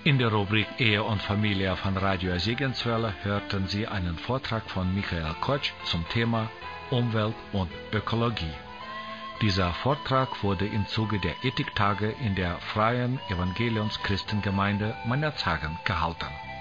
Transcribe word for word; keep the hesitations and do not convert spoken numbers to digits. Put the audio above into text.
In der Rubrik Ehe und Familie von Radio Segenswelle hörten Sie einen Vortrag von Michael Kotsch zum Thema Umwelt und Ökologie. Dieser Vortrag wurde im Zuge der Ethiktage in der Freien Evangeliums Christengemeinde Mannershagen gehalten.